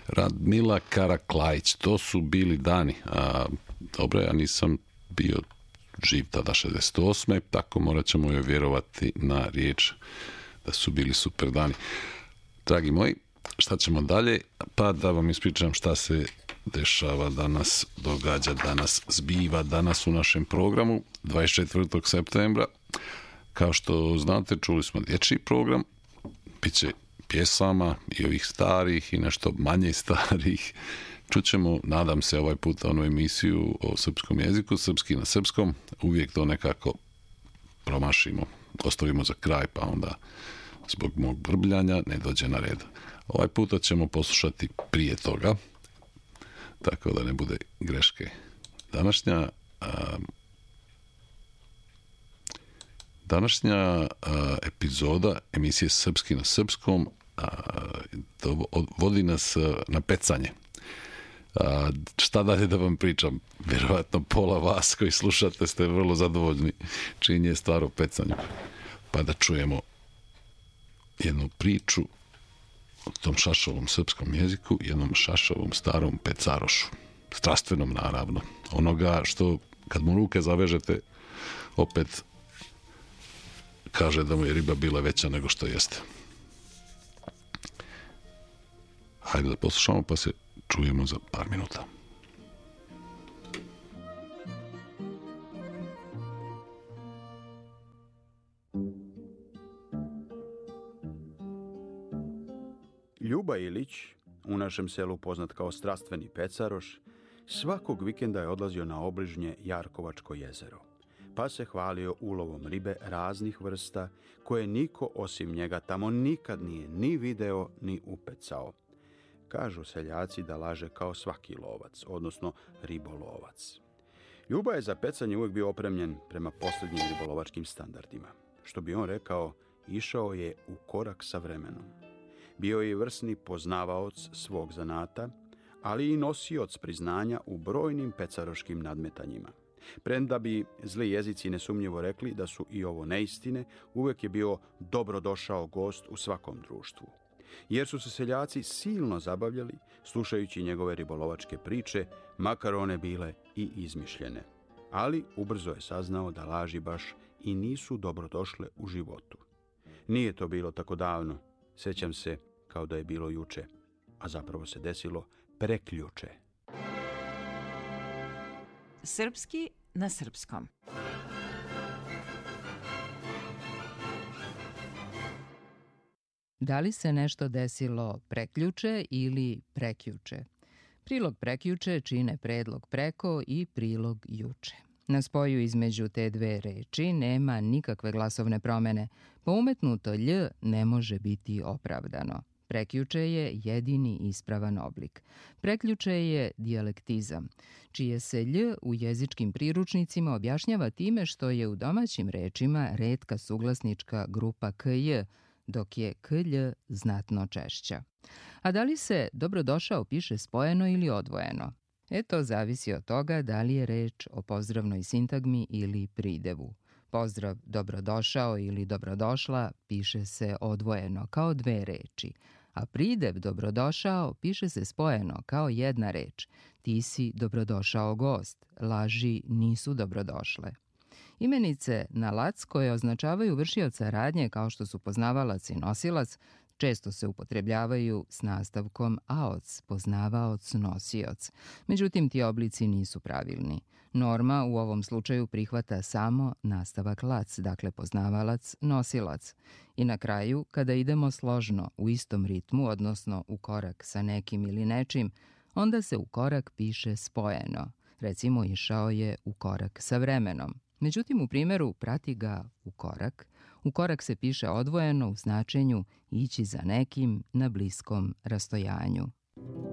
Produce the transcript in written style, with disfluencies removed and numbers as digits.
Radmila Karaklajić, to su bili dani. Dobro, ja nisam bio živ tada 68. Tako morat ćemo joj vjerovati na riječ da su bili super dani. Dragi moji, šta ćemo dalje? Pa da vam ispričam šta se dešava danas, događa danas, zbiva danas u našem programu 24. septembra. Kao što znate, čuli smo dječji program, biće pjesama i ovih starih i nešto manje starih. Čućemo, nadam se, ovaj put onu emisiju o srpskom jeziku, srpski na srpskom. Uvijek to nekako promašimo, ostavimo za kraj, pa onda zbog mog brbljanja ne dođe na red. Ovaj puta ćemo poslušati prije toga, tako da ne bude greške. Današnja epizoda emisije Srpski na srpskom vodi nas na pecanje. Šta dalje da vam pričam? Vjerovatno pola vas koji slušate ste vrlo zadovoljni čim je stvar o pecanju. Pa da čujemo jednu priču o tom šašovom srpskom jeziku, jednom šašovom starom pecarošu. Strastvenom, naravno. Onoga što kad mu ruke zavežete opet kaže da mu je riba bila veća nego što jeste. Hajde da poslušamo pa se čujemo za par minuta. Ljuba Ilić, u našem selu poznat kao strastveni pecaroš, svakog vikenda je odlazio na obližnje Jarkovačko jezero, pa se hvalio ulovom ribe raznih vrsta koje niko osim njega tamo nikad nije ni video ni upecao. Kažu seljaci da laže kao svaki lovac, odnosno ribolovac. Ljuba je za pecanje uvijek bio opremljen prema posljednjim ribolovačkim standardima. Što bi on rekao, išao je u korak sa vremenom. Bio je vrsni poznavaoc svog zanata, ali i nosioc priznanja u brojnim pecaroškim nadmetanjima. Premda bi zli jezici nesumnjivo rekli da su i ovo neistine, uvijek je bio dobrodošao gost u svakom društvu. Jer su se seljaci silno zabavljali slušajući njegove ribolovačke priče, makar one bile i izmišljene. Ali ubrzo je saznao da laži baš i nisu dobrodošle u životu. Nije to bilo tako davno, sjećam se kao da je bilo juče, a zapravo se desilo preključe. Srpski na srpskom. Da li se nešto desilo prekjuče ili prekjuče? Prilog prekjuče čine predlog preko i prilog juče. Na spoju između te dve reči nema nikakve glasovne promjene, pa umetnuto lj ne može biti opravdano. Prekjuče je jedini ispravan oblik. Prekjuče je dijalektizam, čije se lj u jezičkim priručnicima objašnjava time što je u domaćim rečima retka suglasnička grupa kj, dok je klj znatno češća. A da li se dobrodošao piše spojeno ili odvojeno? To zavisi od toga da li je reč o pozdravnoj sintagmi ili pridevu. Pozdrav dobrodošao ili dobrodošla piše se odvojeno kao dve reči, a pridev dobrodošao piše se spojeno kao jedna reč. Ti si dobrodošao gost, laži nisu dobrodošle. Imenice na lac koje označavaju vršioca radnje kao što su poznavalac i nosilac često se upotrebljavaju s nastavkom aoc, poznavaoc, nosioc. Međutim, ti oblici nisu pravilni. Norma u ovom slučaju prihvata samo nastavak lac, dakle poznavalac, nosilac. I na kraju, kada idemo složno u istom ritmu, odnosno u korak sa nekim ili nečim, onda se u korak piše spojeno. Recimo, išao je u korak sa vremenom. Međutim, u primjeru prati ga u korak se piše odvojeno u značenju ići za nekim na bliskom rastojanju.